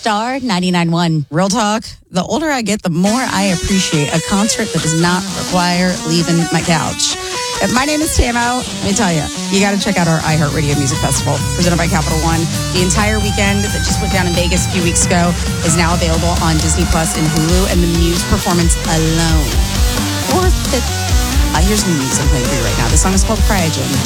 Star 99.1. Real talk, the older I get, the more I appreciate a concert that does not require leaving my couch. My name is Tamo. Let me tell you, you got to check out our iHeartRadio Music Festival, presented by Capital One. The entire weekend that just went down in Vegas a few weeks ago is now available on Disney Plus and Hulu, and the Muse performance alone. Worth it. Here's the Muse I'm playing for you right now. The song is called Cryogen.